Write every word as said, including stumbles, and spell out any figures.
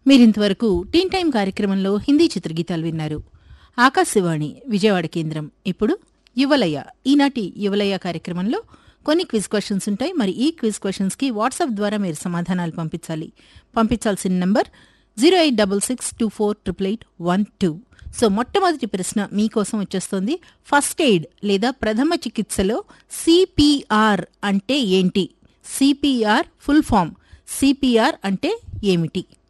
మీరింతవరకు టీన్ టైం కార్యక్రమంలో హిందీ చిత్రగీతాలు విన్నారు. ఆకాశవాణి విజయవాడ కేంద్రం. ఇప్పుడు యువలయ. ఈనాటి యువలయ కార్యక్రమంలో కొన్ని క్విజ్ క్వశ్చన్స్ ఉంటాయి. మరి ఈ క్విజ్ క్వశ్చన్స్ కి వాట్సాప్ ద్వారా మీరు సమాధానాలు పంపించాలి. పంపించాల్సిన number zero eight double six two four triple eight one two. So మొట్టమొదటి ప్రశ్న మీకోసం వచ్చేస్తోంది. ఫస్ట్ ఎయిడ్ లేదా ప్రథమ చికిత్సలో సిపిఆర్ అంటే ఏంటి? CPR full form. సిపిఆర్ అంటే ఏమిటి?